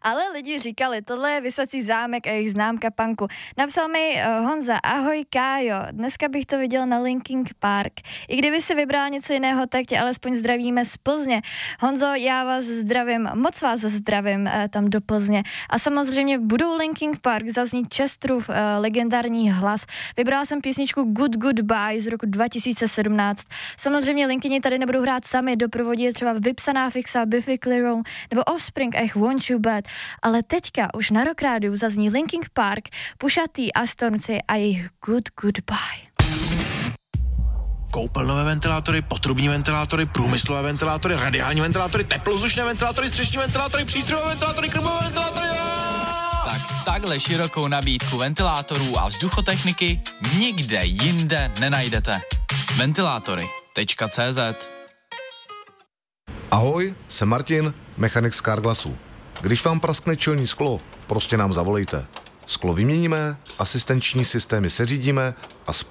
ale lidi říkali, tohle je Visací zámek a jejich známka punku. Napsal mi Honza, ahoj Kájo, dneska bych to viděl na Linkin Park. I kdyby si vybral něco jiného, tak tě alespoň zdravíme z Plzně. Honzo, já vás zdravím, moc vás zdravím tam do Plzně. A samozřejmě budou Linkin Park zaznít Chesterův legendární hlas. Vybrala jsem písničku Good Goodbye z roku 2017. Samozřejmě Linkini tady nebudou hrát sami, doprovodí je třeba Vypsaná fixa, Biffy Clyro nebo Offspring a Want You Bad. Ale teďka už na Rock Rádiu zazní Linkin Park, Pusha T a Stormzy a jejich Good Goodbye. Koupelnové ventilátory, potrubní ventilátory, průmyslové ventilátory, radiální ventilátory, teplozdušné ventilátory, střešní ventilátory, přístrojové ventilátory, krmové ventilátory. Tak takhle širokou nabídku ventilátorů a vzduchotechniky nikde jinde nenajdete. Ventilátory.cz. Ahoj, jsem Martin, mechanik z Carglassu. Když vám praskne čelní sklo, prostě nám zavolejte. Sklo vyměníme, asistenční systémy seřídíme a